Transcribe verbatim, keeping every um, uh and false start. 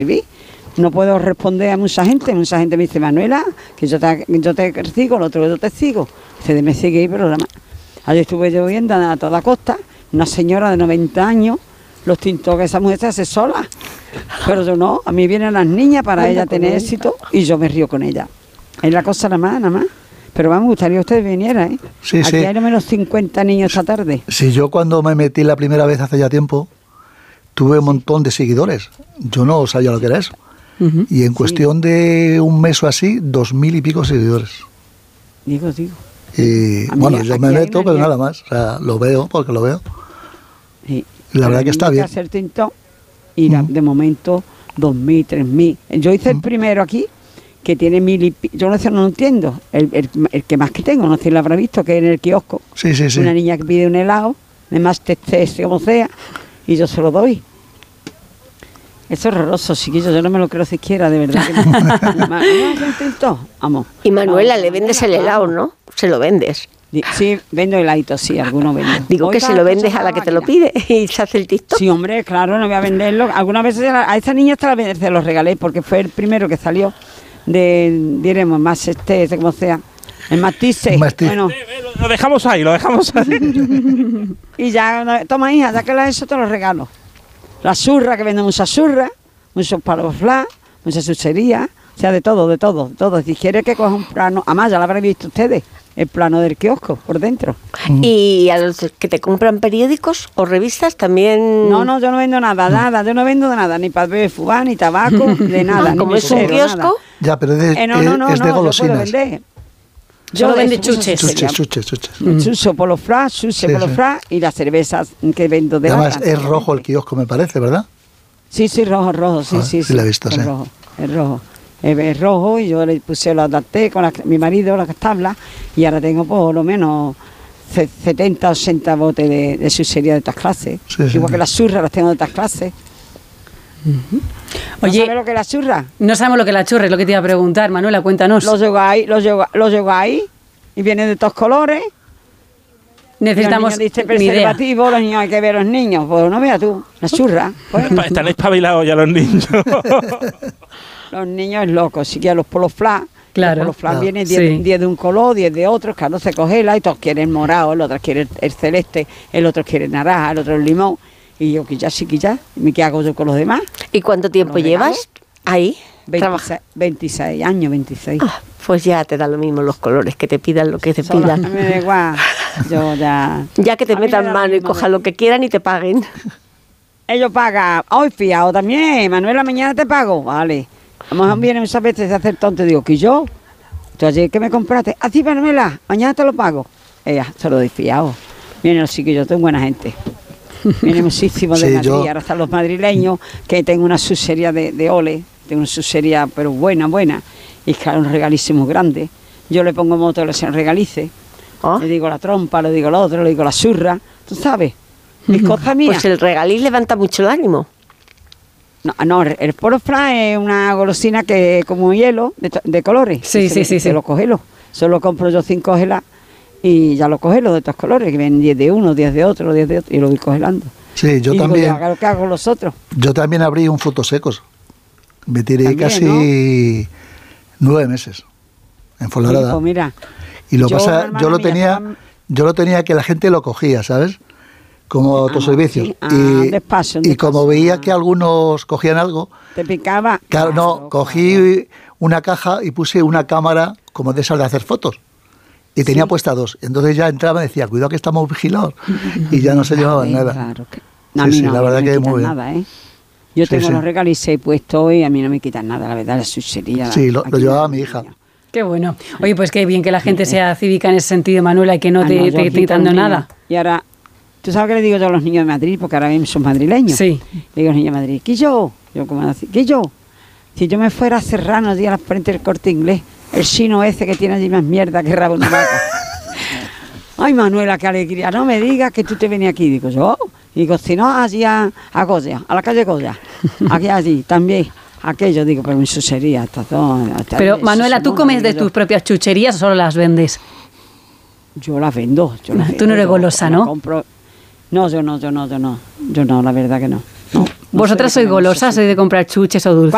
No puedo responder a mucha gente, mucha gente me dice, Manuela, que yo te, yo te sigo, el otro yo te sigo. Ustedes me siguen, pero ayer estuve yo viendo a toda costa, una señora de noventa años, los tintos que esa mujer se hace sola. Pero yo no, a mí vienen las niñas para ella tener éxito y yo me río con ella. Es la cosa nada más, nada más. Pero me gustaría que ustedes vinieran, ¿eh? Sí, Aquí sí. hay al menos cincuenta niños esta tarde. Sí, yo cuando me metí la primera vez hace ya tiempo, tuve un montón de seguidores. Yo no sabía lo que era eso. Uh-huh. Y en cuestión sí. de un mes o así, dos mil y pico seguidores. Digo, digo. Y a bueno, mí, yo me meto, pero nada más. O sea, lo veo porque lo veo. Sí. Y la verdad que está bien. Hacer tintón y uh-huh. de momento dos mil, tres mil. Yo hice uh-huh. el primero aquí, que tiene mil y pico. Yo no sé, no entiendo. El, el, el que más que tengo, no sé si lo habrá visto, que es en el kiosco. Sí, sí, sí. Una niña que pide un helado, además testé, como sea, y yo se lo doy. Es horroroso, chiquillos, yo no me lo creo siquiera, de verdad. Que no. Vamos. Y Manuela, le vendes el helado, ¿no? Se lo vendes. Sí, vendo heladitos, sí, algunos vendo. Digo que se lo vendes a la que te lo pide y se hace el TikTok. Sí, hombre, claro, no voy a venderlo. Algunas veces a esa niña hasta se lo regalé porque fue el primero que salió de, diremos, más este, este como sea, el matice. Bueno. Lo dejamos ahí, lo dejamos ahí. Y ya, toma hija, ya que lo has hecho te lo regalo. La surra, que venden mucha surra, muchos palos flash, mucha chuchería, o sea, de todo, de todo, de todo. Si quieres que coja un plano, además ya lo habrán visto ustedes, el plano del kiosco por dentro. ¿Y a los que te compran periódicos o revistas también? No, no, yo no vendo nada, nada, yo no vendo de nada, ni papel de fubá, ni tabaco, de nada. ¿Como es un kiosco? Nada. Ya, pero de, eh, no, no, no, es de no, golosinas. Yo puedo vender. Yo lo vende chuches. Chuches, chuches, chuches. Chucho por los flash, chuche por los flash y las cervezas que vendo de además lata. Es rojo el kiosco, me parece, ¿verdad? Sí, sí, rojo, rojo, sí, ah, sí. Sí, sí la he visto, es sí. rojo, es rojo. Es, es rojo y yo le puse, lo adapté con la, mi marido, las tablas, y ahora tengo por lo menos setenta, ochenta botes de, de chuchería de estas clases. Sí, Igual sí. que las churras las tengo de estas clases. Uh-huh. ¿No Oye, sabes lo que es la churra? No sabemos lo que es la churra, es lo que te iba a preguntar, Manuela, cuéntanos. Los lleváis, los lleváis, los lleváis y vienen de todos colores. Necesitamos los niños dicen preservativo, los niños hay que ver a los niños. Pues no veas tú, la churra. Pues. Están espabilados ya los niños. Los niños locos, si que los polos flash. Claro. Los polos flash Claro. vienen diez sí. de un color, diez de otros, cada uno se congela y todos quieren el morado, el otro quiere el, el celeste, el otro quiere el naranja, el otro el limón. Y yo, que ya sí, que ya, ¿qué hago yo con los demás? ¿Y cuánto tiempo llevas ahí? veintiséis, veintiséis años, veintiséis. Ah, pues ya te da lo mismo los colores, que te pidan lo que te Solo, pidan. Me da igual, yo ya... Ya que te metan mano y cojan lo que quieran y te paguen. Ellos pagan, hoy fiado también, Manuela, mañana te pago, vale. A lo mejor vienen muchas veces a hacer tonto y digo, ¿que yo? ¿Tú ayer que me compraste? Así, Manuela, mañana te lo pago. Ella, se lo doy fiado. Vienen los chiquillos, tengo buena gente. Vienen muchísimo de sí, Madrid, yo... ahora están los madrileños, que tengo una sucería de, de ole, tengo una sucería, pero buena, buena, y claro, un regalísimo grande. Yo le pongo moto, le regalice, ¿Oh? le digo la trompa, le digo lo otro, le digo la surra, tú sabes, mis cosas mías. Pues el regaliz levanta mucho el ánimo. No, no, el polo flash es una golosina que como hielo, de, de colores. Sí, sí, se, sí. Se sí. lo congelo, solo compro yo cinco gelas y ya lo congelo de estos colores, que vienen diez de uno, diez de otro, diez de otro, y lo voy congelando. Sí, yo y también. Digo, ¿qué hago los otros? Yo también abrí un frutos secos. Me tiré también, casi ¿no? nueve meses en Fuenlabrada. Sí, pues mira, y lo yo, pasa, yo lo tenía, mía, yo lo tenía que la gente lo cogía, ¿sabes? Como ah, autoservicio. Sí. Ah, y despacio, y despacio. Como veía que algunos cogían algo. ¿Te picaba? Claro, no, claro, cogí claro. una caja y puse una cámara como de esas de hacer fotos. Y tenía sí. puesta dos. Entonces ya entraba y decía, cuidado que estamos vigilados. Y ya no se llevaban Ay, nada. Claro que... no, sí, a mí sí, no, la verdad que muy bien. Nada, ¿eh? Yo tengo sí, los sí. regalices puestos y a mí no me quitan nada, la verdad, la sucería. Sí, lo, lo llevaba mi hija. Qué bueno. Oye, pues qué bien que la gente sea cívica en ese sentido, Manuela, y que no ah, te no, esté quitando nada. Y ahora, ¿tú sabes qué le digo yo a los niños de Madrid? Porque ahora mismo son madrileños. Sí. Le digo a los niños de Madrid, ¿qué yo? Yo como así, ¿qué yo? Si yo me fuera a Serrano, día a la frente del Corte Inglés, el chino ese que tiene allí más mierda que rabo de vaca. Ay, Manuela, qué alegría. No me digas que tú te venías aquí. Digo, yo. Y digo, si no, allí a, a Goya, a la calle Goya. Aquí, allí, también. Aquello, digo, pero mi chuchería. Hasta todo, hasta pero, Manuela, ¿tú comes de yo. tus propias chucherías o solo las vendes? Yo las vendo. Yo las tú vendo, no eres golosa, yo, ¿no? Compro... No, yo no, yo no, yo no. Yo no, la verdad que no. no ¿Vosotras sois golosas? ¿Sois de comprar chuches o dulces?